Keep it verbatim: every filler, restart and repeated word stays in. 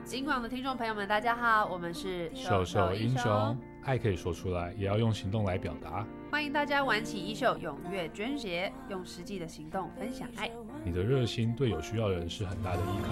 金广的听众朋友们，大家好，我们是秀秀英雄，爱可以说出来，也要用行动来表达。 欢迎大家玩起衣袖，踊跃捐血，用实际的行动分享爱。 你的热心对有需要的人是很大的依靠。